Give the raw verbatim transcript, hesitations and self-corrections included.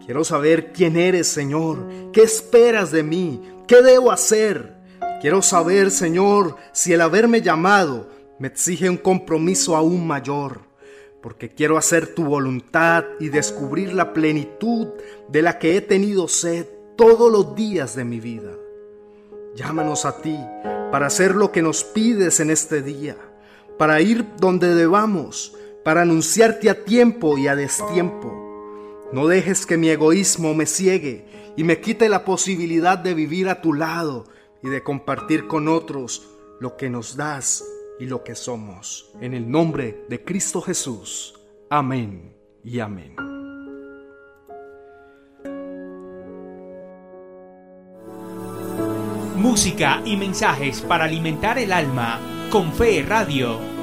Quiero saber quién eres, Señor. ¿Qué esperas de mí? ¿Qué debo hacer? Quiero saber, Señor, si el haberme llamado me exige un compromiso aún mayor, porque quiero hacer tu voluntad y descubrir la plenitud de la que he tenido sed todos los días de mi vida. Llámanos a ti para hacer lo que nos pides en este día, para ir donde debamos, para anunciarte a tiempo y a destiempo. No dejes que mi egoísmo me ciegue y me quite la posibilidad de vivir a tu lado y de compartir con otros lo que nos das y lo que somos. En el nombre de Cristo Jesús. Amén y amén. Música y mensajes para alimentar el alma con Fe Radio.